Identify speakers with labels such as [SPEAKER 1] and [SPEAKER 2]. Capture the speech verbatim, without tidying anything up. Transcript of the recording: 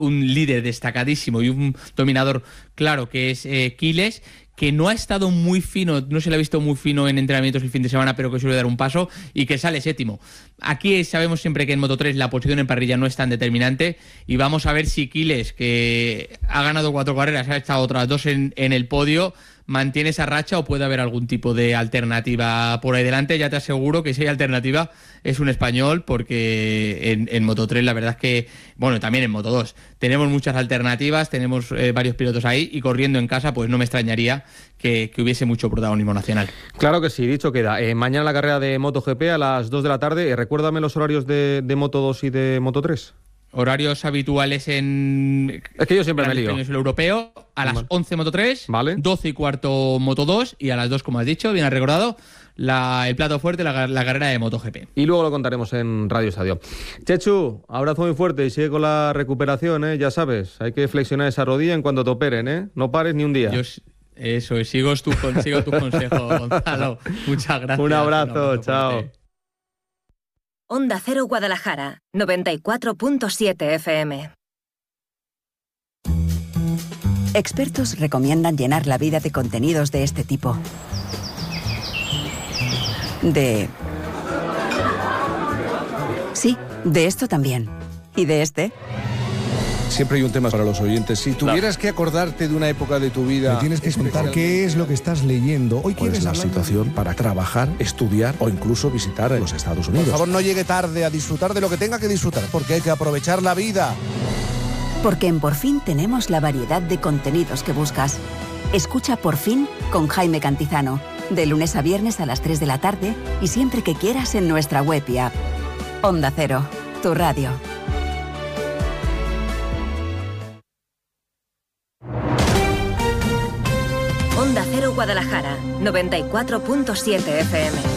[SPEAKER 1] un líder destacadísimo y un dominador claro que es eh, Quiles, que no ha estado muy fino, no se le ha visto muy fino en entrenamientos el fin de semana, pero que suele dar un paso y que sale séptimo. Aquí sabemos siempre que en Moto tres la posición en parrilla no es tan determinante y vamos a ver si Quiles, que ha ganado cuatro carreras, ha estado otras dos en, en el podio, mantiene esa racha o puede haber algún tipo de alternativa por ahí delante. Ya te aseguro que si hay alternativa es un español, porque en, en Moto tres la verdad es que, bueno, también en Moto dos tenemos muchas alternativas, tenemos eh, varios pilotos ahí y corriendo en casa pues no me extrañaría que, que hubiese mucho protagonismo nacional.
[SPEAKER 2] Claro que sí, dicho queda. Eh, mañana la carrera de MotoGP a las dos de la tarde. Eh, recuérdame los horarios de, de Moto dos y de Moto tres.
[SPEAKER 1] Horarios habituales en...
[SPEAKER 2] Es que yo siempre me lío.
[SPEAKER 1] En el europeo, a las
[SPEAKER 2] vale.
[SPEAKER 1] once Moto tres,
[SPEAKER 2] vale.
[SPEAKER 1] doce y cuarto Moto dos y a las dos, como has dicho, bien has recordado, la, el plato fuerte, la, la carrera de MotoGP.
[SPEAKER 2] Y luego lo contaremos en Radio Estadio. Chechu, abrazo muy fuerte y sigue con la recuperación, ¿eh? Ya sabes, hay que flexionar esa rodilla en cuanto te operen, ¿eh? No pares ni un día.
[SPEAKER 1] Yo, eso, sigo tus sigo tu consejos, Gonzalo. Muchas gracias.
[SPEAKER 2] Un abrazo, un abrazo chao.
[SPEAKER 1] Fuerte.
[SPEAKER 3] Onda Cero Guadalajara, noventa y cuatro punto siete F M.
[SPEAKER 4] Expertos recomiendan llenar la vida de contenidos de este tipo. De... Sí, de esto también. ¿Y de este?
[SPEAKER 5] Siempre hay un tema para los oyentes. Si tuvieras que acordarte de una época de tu vida...
[SPEAKER 6] Me tienes que contar qué es lo que estás leyendo. Hoy
[SPEAKER 5] ¿Cuál es la situación de... para trabajar, estudiar o incluso visitar los Estados Unidos?
[SPEAKER 6] Por favor, no llegue tarde a disfrutar de lo que tenga que disfrutar, porque hay que aprovechar la vida.
[SPEAKER 4] Porque en Por Fin tenemos la variedad de contenidos que buscas. Escucha Por Fin con Jaime Cantizano, de lunes a viernes a las tres de la tarde y siempre que quieras en nuestra web y app. Onda Cero, tu radio.
[SPEAKER 3] Onda Cero Guadalajara, noventa y cuatro punto siete F M.